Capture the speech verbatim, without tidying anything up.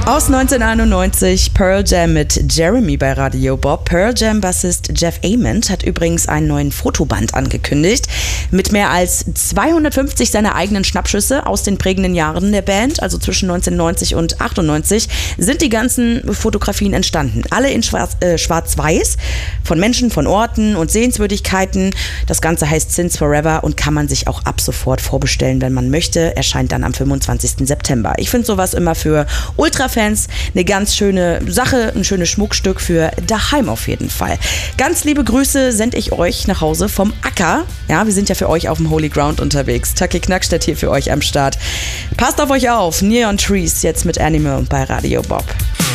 Aus neunzehnhunderteinundneunzig Pearl Jam mit Jeremy bei Radio Bob. Pearl Jam-Bassist Jeff Ament hat übrigens einen neuen Fotoband angekündigt. Mit mehr als zweihundertfünfzig seiner eigenen Schnappschüsse aus den prägenden Jahren der Band, also zwischen neunzehnhundertneunzig und achtundneunzig, sind die ganzen Fotografien entstanden. Alle in Schwarz, äh, Schwarz-Weiß, von Menschen, von Orten und Sehenswürdigkeiten. Das Ganze heißt Since Forever und kann man sich auch ab sofort vorbestellen, wenn man möchte. Erscheint dann am fünfundzwanzigsten September. Ich finde sowas immer für Ultra-Fans eine ganz schöne Sache, ein schönes Schmuckstück für daheim auf jeden Fall. Ganz liebe Grüße sende ich euch nach Hause vom Acker. Ja, wir sind ja für euch auf dem Holy Ground unterwegs. Taki Knackstedt hier für euch am Start. Passt auf euch auf. Neon Trees jetzt mit Animal bei Radio Bob.